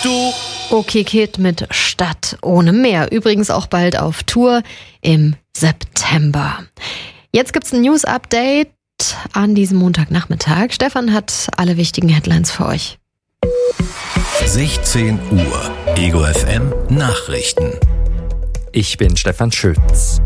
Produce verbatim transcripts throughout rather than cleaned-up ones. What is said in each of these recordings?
du? Okay Kid mit Stadt ohne Meer. Übrigens auch bald auf Tour im September. Jetzt gibt's ein News-Update an diesem Montagnachmittag. Stefan hat alle wichtigen Headlines für euch. sechzehn Uhr, Ego F M Nachrichten. Ich bin Stefan Schütz.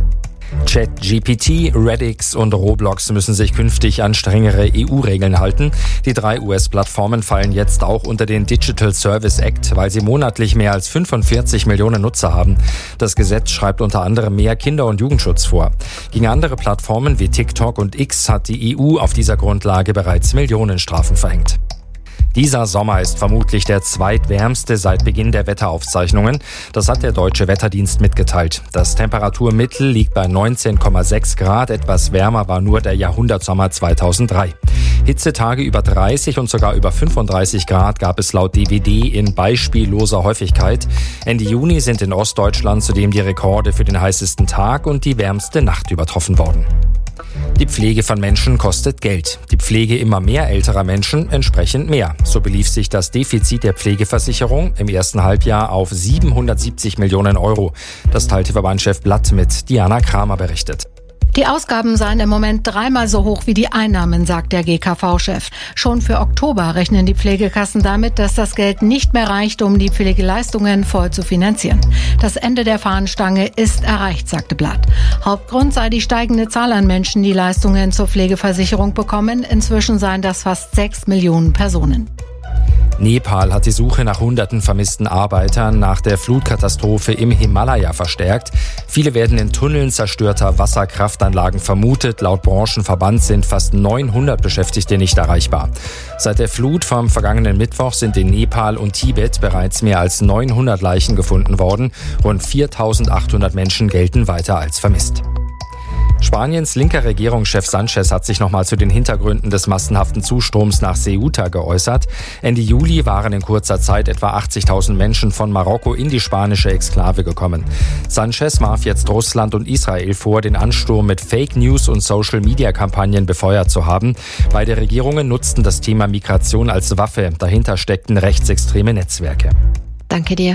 ChatGPT, Reddix und Roblox müssen sich künftig an strengere E U-Regeln halten. Die drei U S-Plattformen fallen jetzt auch unter den Digital Service Act, weil sie monatlich mehr als fünfundvierzig Millionen Nutzer haben. Das Gesetz schreibt unter anderem mehr Kinder- und Jugendschutz vor. Gegen andere Plattformen wie TikTok und X hat die E U auf dieser Grundlage bereits Millionenstrafen verhängt. Dieser Sommer ist vermutlich der zweitwärmste seit Beginn der Wetteraufzeichnungen. Das hat der Deutsche Wetterdienst mitgeteilt. Das Temperaturmittel liegt bei neunzehn Komma sechs Grad. Etwas wärmer war nur der Jahrhundertsommer zweitausenddrei. Hitzetage über dreißig und sogar über fünfunddreißig Grad gab es laut D W D in beispielloser Häufigkeit. Ende Juni sind in Ostdeutschland zudem die Rekorde für den heißesten Tag und die wärmste Nacht übertroffen worden. Die Pflege von Menschen kostet Geld. Die Pflege immer mehr älterer Menschen entsprechend mehr. So belief sich das Defizit der Pflegeversicherung im ersten Halbjahr auf siebenhundertsiebzig Millionen Euro. Das teilte Verbandschef Blatt mit. Diana Kramer berichtet. Die Ausgaben seien im Moment dreimal so hoch wie die Einnahmen, sagt der G K V-Chef. Schon für Oktober rechnen die Pflegekassen damit, dass das Geld nicht mehr reicht, um die Pflegeleistungen voll zu finanzieren. Das Ende der Fahnenstange ist erreicht, sagte Blatt. Hauptgrund sei die steigende Zahl an Menschen, die Leistungen zur Pflegeversicherung bekommen. Inzwischen seien das fast sechs Millionen Personen. Nepal hat die Suche nach hunderten vermissten Arbeitern nach der Flutkatastrophe im Himalaya verstärkt. Viele werden in Tunneln zerstörter Wasserkraftanlagen vermutet. Laut Branchenverband sind fast neunhundert Beschäftigte nicht erreichbar. Seit der Flut vom vergangenen Mittwoch sind in Nepal und Tibet bereits mehr als neunhundert Leichen gefunden worden. Rund viertausendachthundert Menschen gelten weiter als vermisst. Spaniens linker Regierungschef Sánchez hat sich nochmal zu den Hintergründen des massenhaften Zustroms nach Ceuta geäußert. Ende Juli waren in kurzer Zeit etwa achtzigtausend Menschen von Marokko in die spanische Exklave gekommen. Sánchez warf jetzt Russland und Israel vor, den Ansturm mit Fake News und Social-Media-Kampagnen befeuert zu haben. Beide Regierungen nutzten das Thema Migration als Waffe. Dahinter steckten rechtsextreme Netzwerke. Danke dir.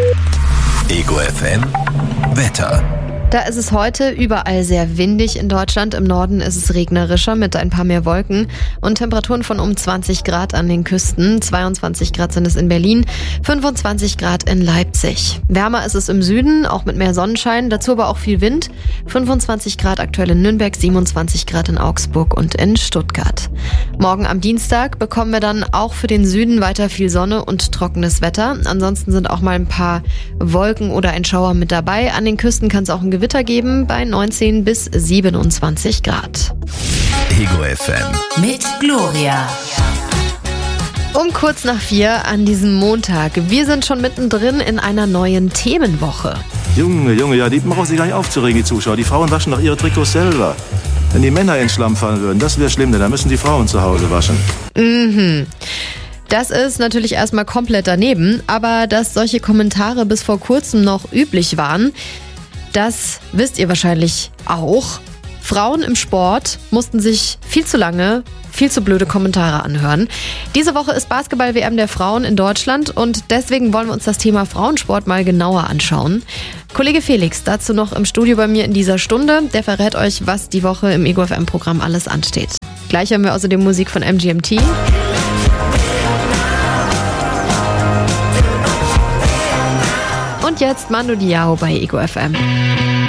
Ego F M Wetter. Da ist es heute überall sehr windig in Deutschland. Im Norden ist es regnerischer mit ein paar mehr Wolken und Temperaturen von um zwanzig Grad an den Küsten. zweiundzwanzig Grad sind es in Berlin, fünfundzwanzig Grad in Leipzig. Wärmer ist es im Süden, auch mit mehr Sonnenschein, dazu aber auch viel Wind. fünfundzwanzig Grad aktuell in Nürnberg, siebenundzwanzig Grad in Augsburg und in Stuttgart. Morgen am Dienstag bekommen wir dann auch für den Süden weiter viel Sonne und trockenes Wetter. Ansonsten sind auch mal ein paar Wolken oder ein Schauer mit dabei. An den Küsten kann es auch ein Gewitter geben bei neunzehn bis siebenundzwanzig Grad. Ego F M mit Gloria. Um kurz nach vier an diesem Montag. Wir sind schon mittendrin in einer neuen Themenwoche. Junge, Junge, ja, die brauchen sich gar nicht aufzuregen, die Zuschauer. Die Frauen waschen doch ihre Trikots selber. Wenn die Männer in den Schlamm fallen würden, das wäre schlimm, denn dann müssen die Frauen zu Hause waschen. Mhm. Das ist natürlich erstmal komplett daneben, aber dass solche Kommentare bis vor kurzem noch üblich waren, das wisst ihr wahrscheinlich auch. Frauen im Sport mussten sich viel zu lange, viel zu blöde Kommentare anhören. Diese Woche ist Basketball-W M der Frauen in Deutschland und deswegen wollen wir uns das Thema Frauensport mal genauer anschauen. Kollege Felix, dazu noch im Studio bei mir in dieser Stunde. Der verrät euch, was die Woche im Ego F M-Programm alles ansteht. Gleich haben wir außerdem Musik von M G M T. Und jetzt Mando Diao bei Ego F M.